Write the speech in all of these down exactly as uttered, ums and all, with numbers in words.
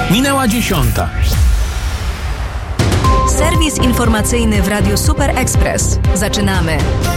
Minęła dziesiąta. Serwis informacyjny w Radiu Super Express. Zaczynamy.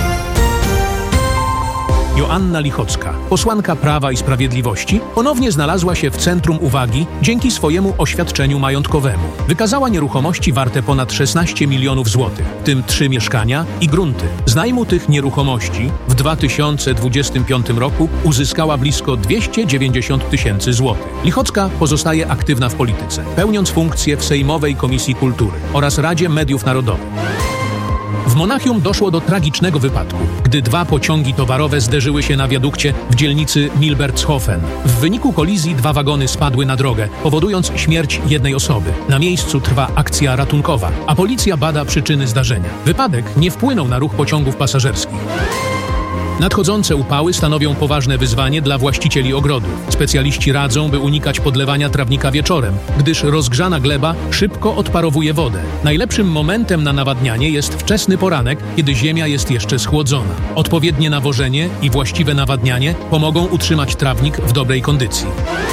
Joanna Lichocka, posłanka Prawa i Sprawiedliwości, ponownie znalazła się w centrum uwagi dzięki swojemu oświadczeniu majątkowemu. Wykazała nieruchomości warte ponad szesnaście milionów złotych, w tym trzy mieszkania i grunty. Z najmu tych nieruchomości w dwa tysiące dwudziestym piątym roku uzyskała blisko dwieście dziewięćdziesiąt tysięcy złotych. Lichocka pozostaje aktywna w polityce, pełniąc funkcję w Sejmowej Komisji Kultury oraz Radzie Mediów Narodowych. W Monachium doszło do tragicznego wypadku, gdy dwa pociągi towarowe zderzyły się na wiadukcie w dzielnicy Milbertshofen. W wyniku kolizji dwa wagony spadły na drogę, powodując śmierć jednej osoby. Na miejscu trwa akcja ratunkowa, a policja bada przyczyny zdarzenia. Wypadek nie wpłynął na ruch pociągów pasażerskich. Nadchodzące upały stanowią poważne wyzwanie dla właścicieli ogrodów. Specjaliści radzą, by unikać podlewania trawnika wieczorem, gdyż rozgrzana gleba szybko odparowuje wodę. Najlepszym momentem na nawadnianie jest wczesny poranek, kiedy ziemia jest jeszcze schłodzona. Odpowiednie nawożenie i właściwe nawadnianie pomogą utrzymać trawnik w dobrej kondycji.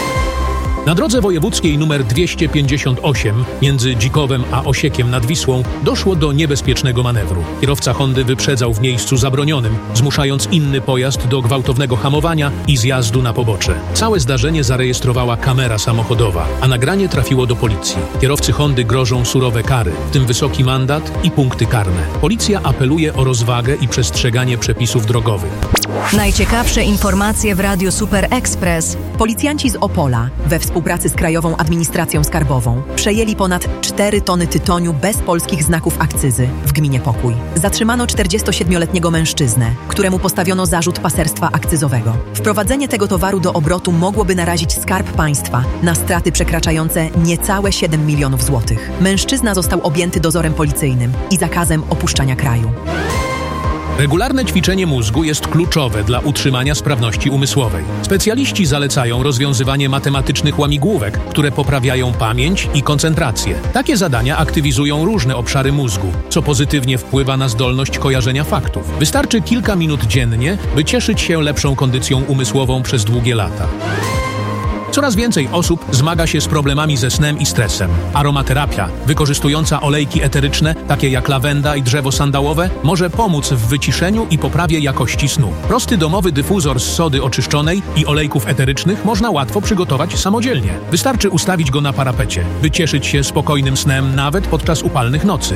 Na drodze wojewódzkiej nr dwieście pięćdziesiąt osiem między Dzikowem a Osiekiem nad Wisłą doszło do niebezpiecznego manewru. Kierowca Hondy wyprzedzał w miejscu zabronionym, zmuszając inny pojazd do gwałtownego hamowania i zjazdu na pobocze. Całe zdarzenie zarejestrowała kamera samochodowa, a nagranie trafiło do policji. Kierowcy Hondy grożą surowe kary, w tym wysoki mandat i punkty karne. Policja apeluje o rozwagę i przestrzeganie przepisów drogowych. Najciekawsze informacje w Radiu Super Express. Policjanci z Opola we współpracy z Krajową Administracją Skarbową przejęli ponad cztery tony tytoniu bez polskich znaków akcyzy w gminie Pokój. Zatrzymano czterdziestosiedmioletniego mężczyznę, któremu postawiono zarzut paserstwa akcyzowego. Wprowadzenie tego towaru do obrotu mogłoby narazić Skarb Państwa na straty przekraczające niecałe siedem milionów złotych. Mężczyzna został objęty dozorem policyjnym i zakazem opuszczania kraju. Regularne ćwiczenie mózgu jest kluczowe dla utrzymania sprawności umysłowej. Specjaliści zalecają rozwiązywanie matematycznych łamigłówek, które poprawiają pamięć i koncentrację. Takie zadania aktywizują różne obszary mózgu, co pozytywnie wpływa na zdolność kojarzenia faktów. Wystarczy kilka minut dziennie, by cieszyć się lepszą kondycją umysłową przez długie lata. Coraz więcej osób zmaga się z problemami ze snem i stresem. Aromaterapia, wykorzystująca olejki eteryczne, takie jak lawenda i drzewo sandałowe, może pomóc w wyciszeniu i poprawie jakości snu. Prosty domowy dyfuzor z sody oczyszczonej i olejków eterycznych można łatwo przygotować samodzielnie. Wystarczy ustawić go na parapecie, by cieszyć się spokojnym snem nawet podczas upalnych nocy.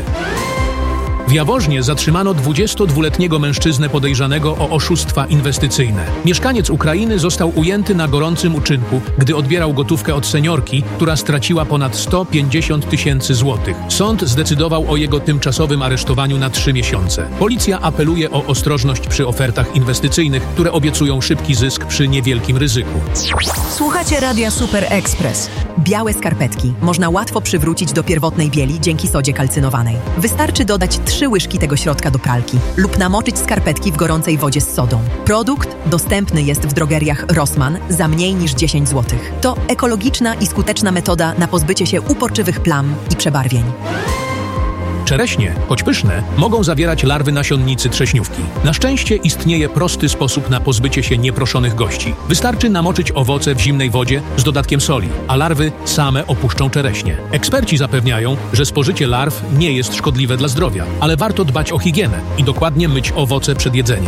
W Jaworznie zatrzymano dwudziestodwuletniego mężczyznę podejrzanego o oszustwa inwestycyjne. Mieszkaniec Ukrainy został ujęty na gorącym uczynku, gdy odbierał gotówkę od seniorki, która straciła ponad sto pięćdziesiąt tysięcy złotych. Sąd zdecydował o jego tymczasowym aresztowaniu na trzy miesiące. Policja apeluje o ostrożność przy ofertach inwestycyjnych, które obiecują szybki zysk przy niewielkim ryzyku. Słuchacie Radia Super Express. Białe skarpetki można łatwo przywrócić do pierwotnej bieli dzięki sodzie kalcynowanej. Wystarczy dodać trzy łyżki tego środka do pralki lub namoczyć skarpetki w gorącej wodzie z sodą. Produkt dostępny jest w drogeriach Rossmann za mniej niż dziesięć złotych. To ekologiczna i skuteczna metoda na pozbycie się uporczywych plam i przebarwień. Czereśnie, choć pyszne, mogą zawierać larwy nasionnicy trześniówki. Na szczęście istnieje prosty sposób na pozbycie się nieproszonych gości. Wystarczy namoczyć owoce w zimnej wodzie z dodatkiem soli, a larwy same opuszczą czereśnie. Eksperci zapewniają, że spożycie larw nie jest szkodliwe dla zdrowia, ale warto dbać o higienę i dokładnie myć owoce przed jedzeniem.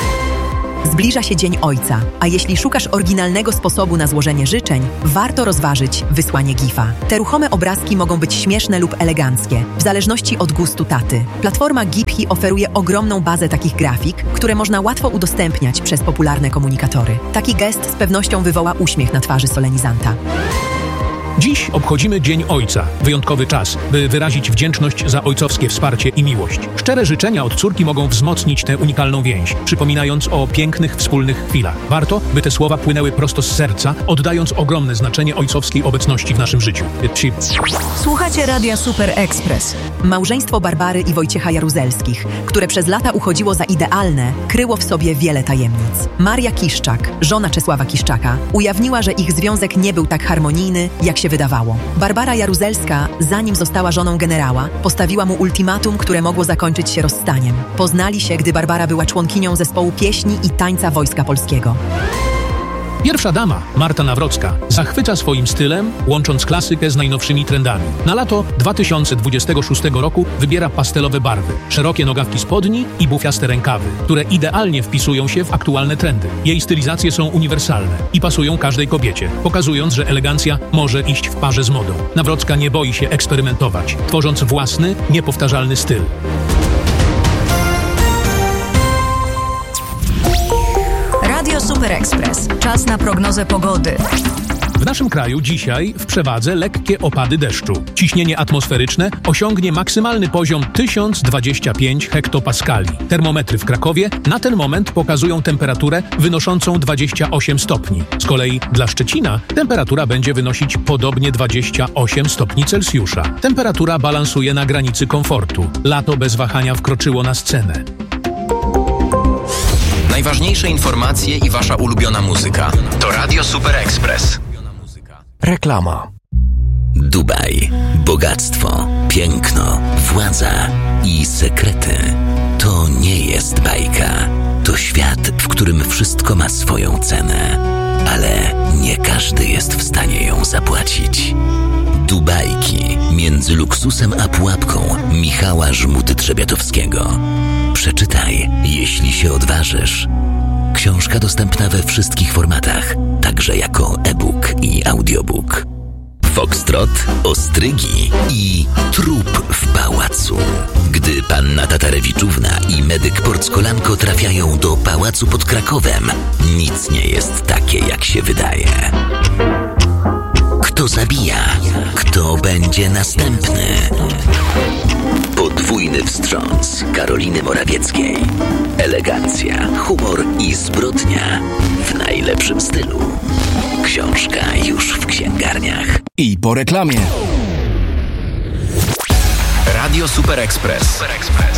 Zbliża się Dzień Ojca, a jeśli szukasz oryginalnego sposobu na złożenie życzeń, warto rozważyć wysłanie gifa. Te ruchome obrazki mogą być śmieszne lub eleganckie, w zależności od gustu taty. Platforma Giphy oferuje ogromną bazę takich grafik, które można łatwo udostępniać przez popularne komunikatory. Taki gest z pewnością wywoła uśmiech na twarzy solenizanta. Dziś obchodzimy Dzień Ojca, wyjątkowy czas, by wyrazić wdzięczność za ojcowskie wsparcie i miłość. Szczere życzenia od córki mogą wzmocnić tę unikalną więź, przypominając o pięknych, wspólnych chwilach. Warto, by te słowa płynęły prosto z serca, oddając ogromne znaczenie ojcowskiej obecności w naszym życiu. Słuchacie Radia Super Express. Małżeństwo Barbary i Wojciecha Jaruzelskich, które przez lata uchodziło za idealne, kryło w sobie wiele tajemnic. Maria Kiszczak, żona Czesława Kiszczaka, ujawniła, że ich związek nie był tak harmonijny, jak się wydawało. Barbara Jaruzelska, zanim została żoną generała, postawiła mu ultimatum, które mogło zakończyć się rozstaniem. Poznali się, gdy Barbara była członkinią zespołu pieśni i tańca Wojska Polskiego. Pierwsza dama, Marta Nawrocka, zachwyca swoim stylem, łącząc klasykę z najnowszymi trendami. Na lato dwa tysiące dwudziestego szóstego roku wybiera pastelowe barwy, szerokie nogawki spodni i bufiaste rękawy, które idealnie wpisują się w aktualne trendy. Jej stylizacje są uniwersalne i pasują każdej kobiecie, pokazując, że elegancja może iść w parze z modą. Nawrocka nie boi się eksperymentować, tworząc własny, niepowtarzalny styl. Radio Super Express. Czas na prognozę pogody. W naszym kraju dzisiaj w przewadze lekkie opady deszczu. Ciśnienie atmosferyczne osiągnie maksymalny poziom tysiąc dwadzieścia pięć hektopaskali. Termometry w Krakowie na ten moment pokazują temperaturę wynoszącą dwadzieścia osiem stopni. Z kolei dla Szczecina temperatura będzie wynosić podobnie dwadzieścia osiem stopni Celsjusza. Temperatura balansuje na granicy komfortu. Lato bez wahania wkroczyło na scenę. Najważniejsze informacje i wasza ulubiona muzyka to Radio Super Express. Reklama. Dubaj, bogactwo, piękno, władza i sekrety. To nie jest bajka. To świat, w którym wszystko ma swoją cenę, ale nie każdy jest w stanie ją zapłacić. Dubajki między luksusem a pułapką Michała Żmudy-Trzebiatowskiego. Przeczytaj, jeśli się odważysz. Książka dostępna we wszystkich formatach, także jako e-book i audiobook. Foxtrot, ostrygi i trup w pałacu. Gdy panna Tatarewiczówna i medyk Porckolanko trafiają do pałacu pod Krakowem, nic nie jest takie, jak się wydaje. Kto zabija? Kto będzie następny? Podwójny wstrząs Karoliny Morawieckiej. Elegancja, humor i zbrodnia w najlepszym stylu. Książka już w księgarniach. I po reklamie. Radio Super Express. Super Express.